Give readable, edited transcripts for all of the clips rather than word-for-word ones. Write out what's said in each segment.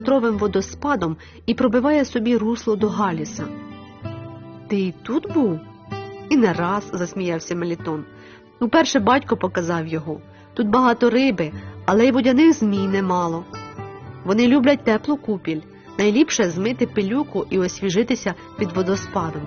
тровим водоспадом і пробиває собі русло до Галіса. «Ти і тут був?» «І не раз», – засміявся Мелітон. «Уперше батько показав його. Тут багато риби, але й водяних змій немало. Вони люблять теплу купіль. Найліпше змити пилюку і освіжитися під водоспадом».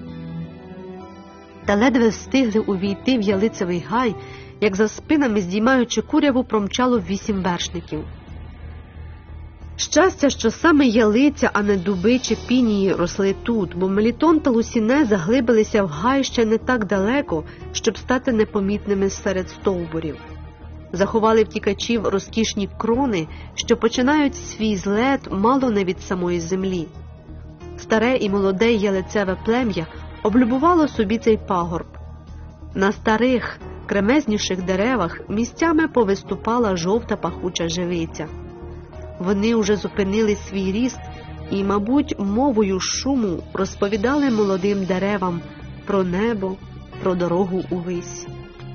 Та ледве встигли увійти в ялицевий гай, як за спинами, здіймаючи куряву, промчало 8 вершників. Щастя, що саме ялиця, а не дуби чи пінії росли тут, бо Мелітон та Лусіне заглибилися в гай ще не так далеко, щоб стати непомітними серед стовбурів. Заховали втікачів розкішні крони, що починають свій злет мало не від самої землі. Старе і молоде ялицеве плем'я облюбувало собі цей пагорб. На старих, кремезніших деревах місцями повиступала жовта пахуча живиця. Вони уже зупинили свій ріст і, мабуть, мовою шуму розповідали молодим деревам про небо, про дорогу увись.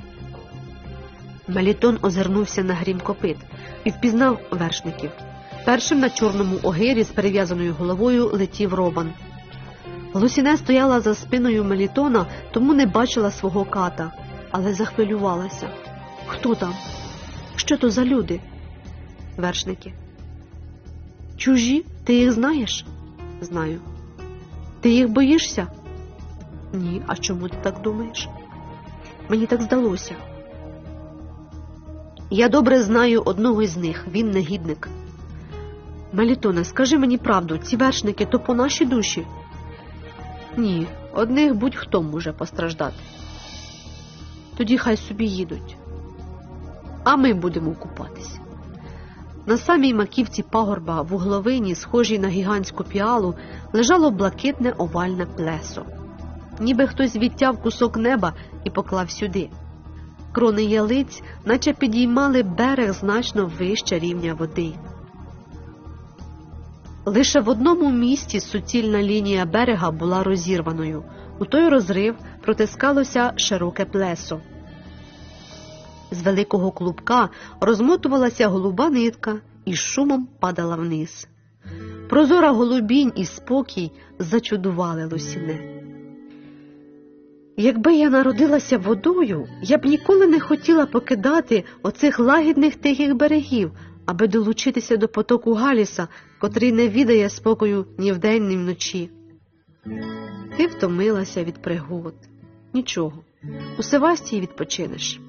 Мелітон озирнувся на грім копит і впізнав вершників. Першим на чорному огирі з перев'язаною головою летів Робан. Лусіне стояла за спиною Мелітона, тому не бачила свого ката, але захвилювалася. «Хто там? Що то за люди?» «Вершники». «Чужі? Ти їх знаєш?» «Знаю». «Ти їх боїшся?» «Ні. А чому ти так думаєш?» «Мені так здалося». «Я добре знаю одного із них. Він негідник». «Мелітоне, скажи мені правду, ці вершники то по нашій душі?» «Ні. Одних будь-хто може постраждати». «Тоді хай собі їдуть. А ми будемо купатись». На самій маківці пагорба, в угловині, схожій на гігантську піалу, лежало блакитне овальне плесо. Ніби хтось відтяв кусок неба і поклав сюди. Крони ялиць наче підіймали берег значно вище рівня води. Лише в одному місці суцільна лінія берега була розірваною. У той розрив протискалося широке плесо. З великого клубка розмотувалася голуба нитка і з шумом падала вниз. Прозора голубінь і спокій зачудували Лусіне. «Якби я народилася водою, я б ніколи не хотіла покидати оцих лагідних тихих берегів, аби долучитися до потоку Галіса, котрий не віддає спокою ні вдень, ні вночі. Ти втомилася від пригод. Нічого, у Севастії відпочинеш.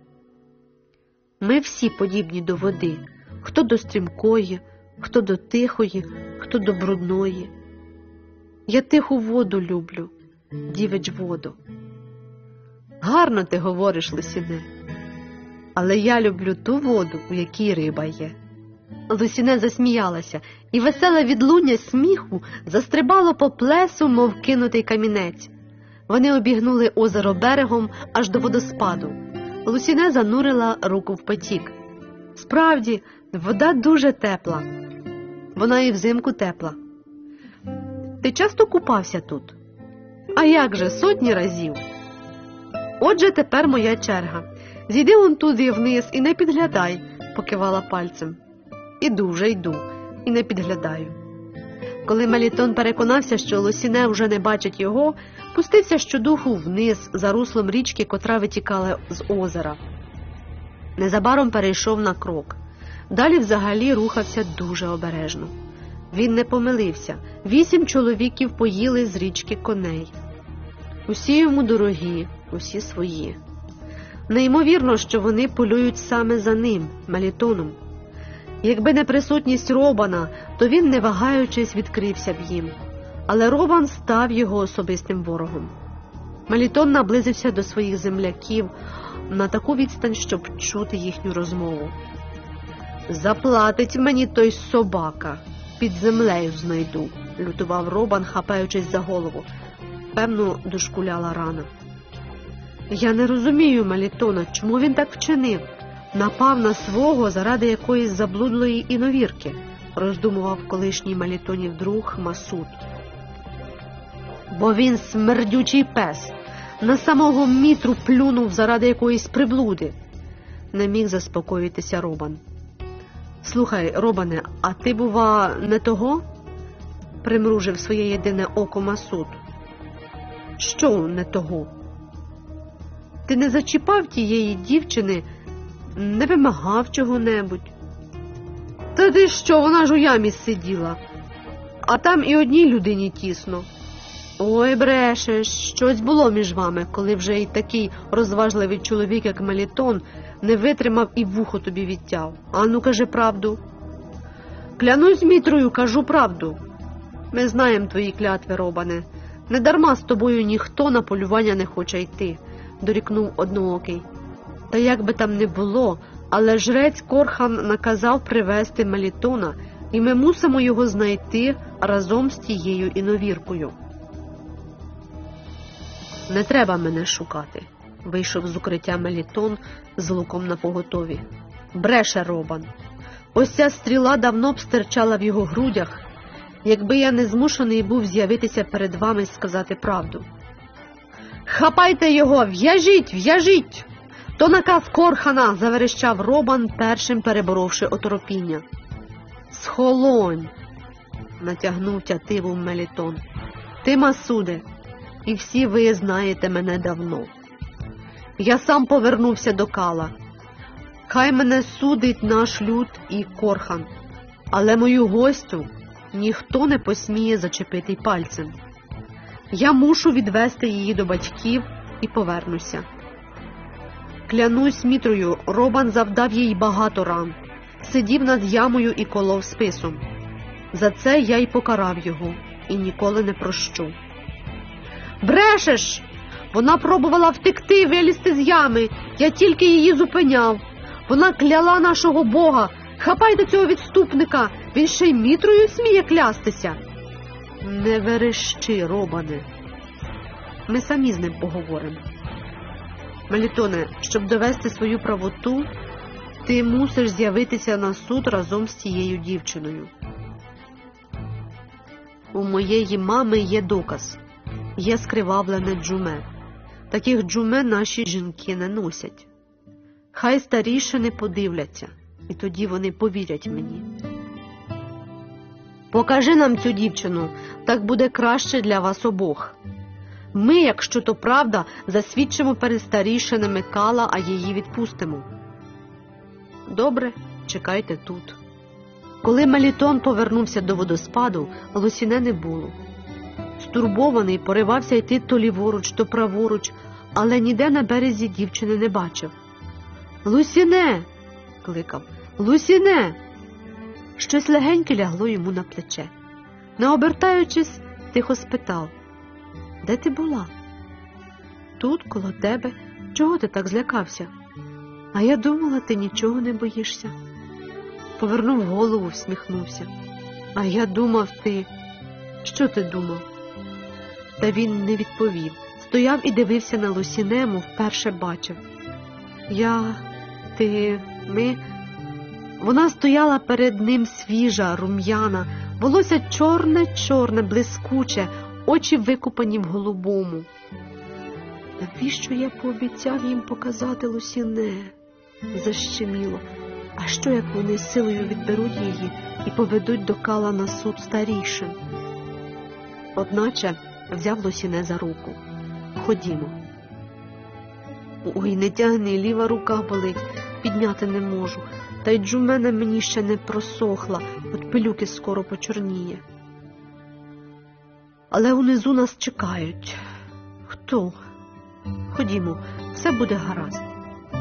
Ми всі подібні до води, хто до стрімкої, хто до тихої, хто до брудної. Я тиху воду люблю, дівич воду». «Гарно ти говориш, Лусіне, але я люблю ту воду, у якій риба є». Лусіне засміялася, і веселе відлуння сміху застрибало по плесу, мов кинутий камінець. Вони обігнули озеро берегом аж до водоспаду. Лусіне занурила руку в потік. Справді, вода дуже тепла. Вона і взимку тепла. «Ти часто купався тут?» «А як же, сотні разів». «Отже, тепер моя черга. Зійди он туди вниз і не підглядай», – покивала пальцем. «Іду вже, йду, і не підглядаю». Коли Мелітон переконався, що Лусіне вже не бачить його, пустився щодуху вниз за руслом річки, котра витікала з озера. Незабаром перейшов на крок. Далі взагалі рухався дуже обережно. Він не помилився. 8 чоловіків поїли з річки коней. Усі йому дорогі, усі свої. Неймовірно, що вони полюють саме за ним, Мелітоном. Якби не присутність Робана, то він, не вагаючись, відкрився б їм. Але Робан став його особистим ворогом. Мелітон наблизився до своїх земляків на таку відстань, щоб чути їхню розмову. «Заплатить мені той собака, під землею знайду», – лютував Робан, хапаючись за голову. Певно, дошкуляла рана. «Я не розумію Мелітона, чому він так вчинив? Напав на свого заради якоїсь заблудлої іновірки», – роздумував колишній Мелітонів друг Масуд. «Бо він смердючий пес, на самого Мітру плюнув заради якоїсь приблуди», – не міг заспокоїтися Робан. Слухай, Робане, а ти, бува, не того? Примружив своє єдине око Масуд. Що не того? Ти не зачіпав тієї дівчини, не вимагав чого-небудь? Та ти що, вона ж у ямі сиділа, а там і одній людині тісно. Ой, брешеш, щось було між вами, коли вже й такий розважливий чоловік, як Мелітон, не витримав і вухо тобі відтяв. Ану, кажи правду. Клянусь Мітрою, кажу правду. Ми знаємо твої клятви, Робане. Недарма з тобою ніхто на полювання не хоче йти, дорікнув Одноокий. Та як би там не було, але жрець Корхан наказав привезти Мелітона, і ми мусимо його знайти разом з тією іновіркою. Не треба мене шукати, вийшов з укриття Мелітон з луком напоготові. Бреше Робан. Ось ця стріла давно б стирчала в його грудях, якби я не змушений був з'явитися перед вами і сказати правду. Хапайте його, в'яжіть, в'яжіть! То наказ Корхана, заверещав Робан, першим переборовши оторопіння. Схолонь, натягнув тятиву Мелітон. Ти, Масуде, і всі ви знаєте мене давно. Я сам повернувся до Кала. Хай мене судить наш люд і Корхан, але мою гостю ніхто не посміє зачепити й пальцем. Я мушу відвести її до батьків і повернуся. Клянусь Мітрою, Робан завдав їй багато ран, сидів над ямою і колов списом. За це я й покарав його і ніколи не прощу. Брешеш! Вона пробувала втекти, вилізти з ями. Я тільки її зупиняв. Вона кляла нашого Бога. Хапайте цього відступника. Він ще й Мітрою сміє клястися. Не верещи, Робане. Ми самі з ним поговоримо. Мелітоне, щоб довести свою правоту, ти мусиш з'явитися на суд разом з цією дівчиною. У моєї мами є доказ. Є скривавлене джуме. Таких джуме наші жінки не носять. Хай старішини подивляться, і тоді вони повірять мені. Покажи нам цю дівчину, так буде краще для вас обох. Ми, якщо то правда, засвідчимо перед старішинами Кала, а її відпустимо. Добре, чекайте тут. Коли Мелітон повернувся до водоспаду, Лусіне не було. Стурбований, поривався йти то ліворуч, то праворуч, але ніде на березі дівчини не бачив. «Лусіне!» – кликав. «Лусіне!» Щось легеньке лягло йому на плече. Не обертаючись, тихо спитав. «Де ти була?» «Тут, коло тебе. Чого ти так злякався?» «А я думала, ти нічого не боїшся». Повернув голову, всміхнувся. «А я думав, ти...» «Що ти думав?» Та він не відповів. Стояв і дивився на Лусіне, мов вперше бачив. Ми... Вона стояла перед ним свіжа, рум'яна, волосся чорне-чорне, блискуче, очі викупані в голубому. Навіщо я пообіцяв їм показати Лусіне? Защеміло. А що, як вони силою відберуть її і поведуть до Кала на суд старішин? Одначе взяв Лусіне за руку. Ходімо. Ой, не тягни, ліва рука болить, підняти не можу. Та й джумена мені ще не просохла, от пилюки скоро почорніє. Але унизу нас чекають. Хто? Ходімо, все буде гаразд.